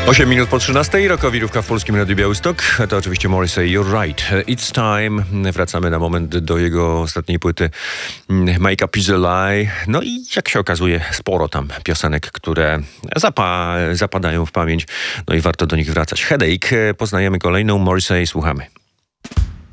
8 minut po 13. Rokowirówka w Polskim Radiu Białystok. To oczywiście Morrissey, You're Right. It's Time. Wracamy na moment do jego ostatniej płyty Make Up Is a Lie. No i jak się okazuje, sporo tam piosenek, które zapadają w pamięć. No i warto do nich wracać. Headache. Poznajemy kolejną. Morrissey, słuchamy.